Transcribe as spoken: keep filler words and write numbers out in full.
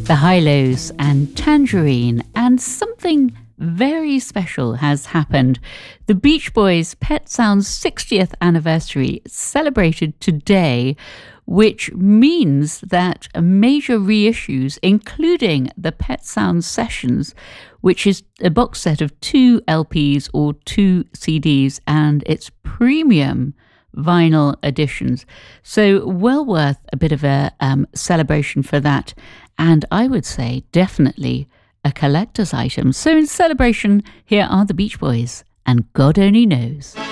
The Hi-Lows and Tangerine, and something very special has happened. The Beach Boys' Pet Sounds sixtieth anniversary is celebrated today, which means that major reissues, including the Pet Sounds Sessions, which is a box set of two L Ps or two C Ds, and its premium vinyl editions. So well worth a bit of a um, celebration for that. And I would say definitely a collector's item. So in celebration, here are the Beach Boys and God Only Knows.